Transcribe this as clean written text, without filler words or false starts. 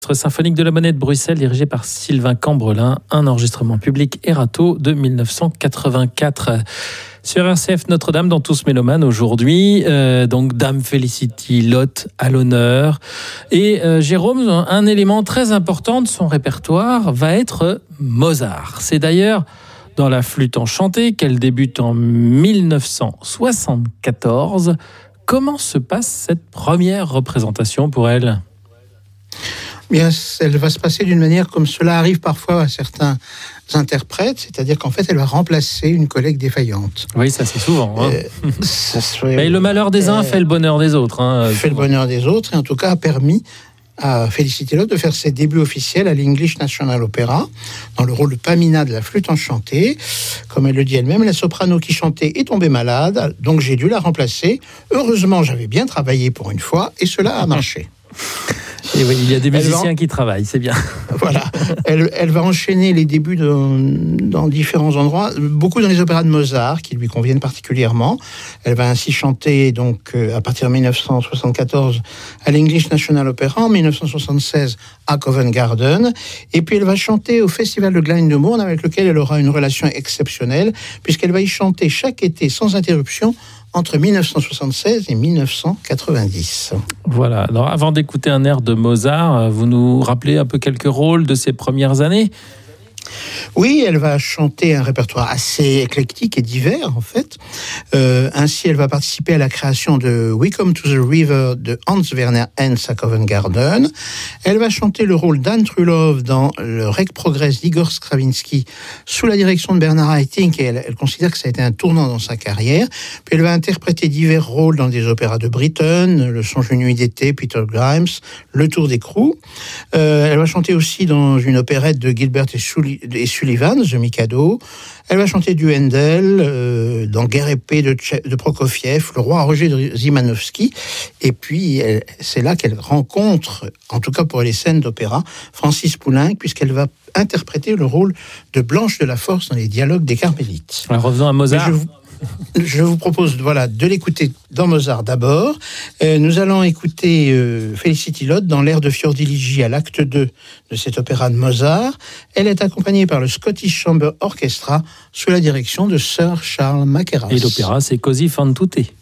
Symphonique de la Monnaie de Bruxelles, dirigé par Sylvain Cambrelin, un enregistrement public Erato de 1984. Sur RCF Notre-Dame dans Tous Mélomanes aujourd'hui, donc Dame Felicity Lott à l'honneur. Et Jérôme, un élément très important de son répertoire va être Mozart. C'est d'ailleurs dans la flûte enchantée qu'elle débute en 1974. Comment se passe cette première représentation pour elle ? Bien, elle va se passer d'une manière comme cela arrive parfois à certains interprètes, c'est-à-dire qu'en fait, elle va remplacer une collègue défaillante. Oui, ça c'est souvent. Mais le malheur des uns fait le bonheur des autres. Fait le bonheur des autres, et en tout cas a permis à Felicity Lott de faire ses débuts officiels à l'English National Opera, dans le rôle de Pamina de la flûte enchantée. Comme elle le dit elle-même, la soprano qui chantait est tombée malade, donc j'ai dû la remplacer. Heureusement, j'avais bien travaillé pour une fois, et cela a marché. Et oui, il y a des musiciens qui travaillent, c'est bien. Voilà, elle va enchaîner les débuts dans différents endroits, beaucoup dans les opéras de Mozart qui lui conviennent particulièrement. Elle va ainsi chanter donc à partir de 1974 à l'English National Opera, en 1976 à Covent Garden, et puis elle va chanter au Festival de Glyndebourne avec lequel elle aura une relation exceptionnelle puisqu'elle va y chanter chaque été sans interruption entre 1976 et 1990. Voilà. Alors, avant d'écouter un air de Mozart, vous nous rappelez un peu quelques rôles de ses premières années ? Oui, elle va chanter un répertoire assez éclectique et divers, en fait. Ainsi, elle va participer à la création de We Come to the River de Hans Werner Henze à Covent Garden. Elle va chanter le rôle d'Anne Trulove dans le Requiem Progress d'Igor Stravinsky sous la direction de Bernard Haitink, et elle considère que ça a été un tournant dans sa carrière. Puis elle va interpréter divers rôles dans des opéras de Britten, Le Songe d'une nuit d'été, Peter Grimes, Le Tour d'écrou. Elle va chanter aussi dans une opérette de Gilbert et Sullivan, The Mikado. Elle va chanter du Handel, dans Guerre épée de Prokofiev, Le Roi Roger de Szymanowski. Et puis, c'est là qu'elle rencontre, en tout cas pour les scènes d'opéra, Francis Poulenc, puisqu'elle va interpréter le rôle de Blanche de la Force dans les dialogues des Carmélites. Alors, revenons à Mozart. Je vous propose de l'écouter dans Mozart d'abord. Nous allons écouter Felicity Lott dans l'air de Fiordiligi à l'acte 2 de cet opéra de Mozart. Elle est accompagnée par le Scottish Chamber Orchestra sous la direction de Sir Charles Mackerras. Et l'opéra, c'est Così fan tutte.